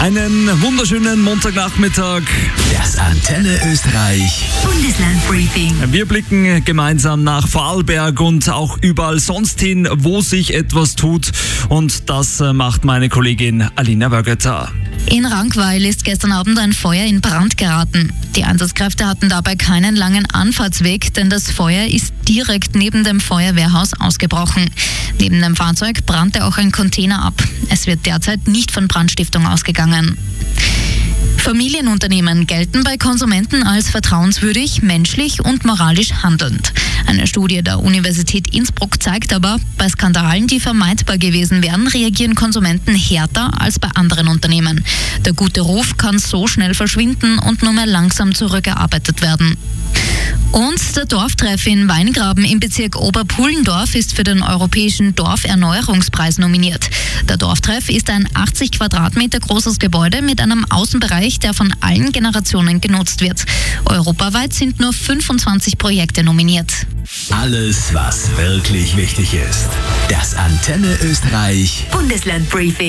Einen wunderschönen Montagnachmittag. Das Antenne Österreich Bundeslandbriefing. Wir blicken gemeinsam nach Vorarlberg und auch überall sonst hin, wo sich etwas tut. Und das macht meine Kollegin Alina Wögeter. In Rankweil ist gestern Abend ein Feuer in Brand geraten. Die Einsatzkräfte hatten dabei keinen langen Anfahrtsweg, denn das Feuer ist direkt neben dem Feuerwehrhaus ausgebrochen. Neben dem Fahrzeug brannte auch ein Container ab. Es wird derzeit nicht von Brandstiftung ausgegangen. Familienunternehmen gelten bei Konsumenten als vertrauenswürdig, menschlich und moralisch handelnd. Eine Studie der Universität Innsbruck zeigt aber, bei Skandalen, die vermeidbar gewesen wären, reagieren Konsumenten härter als bei anderen Unternehmen. Der gute Ruf kann so schnell verschwinden und nur mehr langsam zurückerarbeitet werden. Und der Dorftreff in Weingraben im Bezirk Oberpullendorf ist für den Europäischen Dorferneuerungspreis nominiert. Der Dorftreff ist ein 80 Quadratmeter großes Gebäude mit einem Außenbereich, der von allen Generationen genutzt wird. Europaweit sind nur 25 Projekte nominiert. Alles, was wirklich wichtig ist. Das Antenne Österreich Bundeslandbriefing.